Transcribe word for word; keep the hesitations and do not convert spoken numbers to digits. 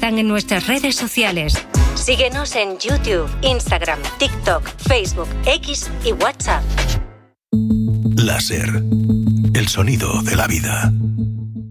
están en nuestras redes sociales. Síguenos en YouTube, Instagram, TikTok, Facebook, X y WhatsApp. Láser. El sonido de la vida.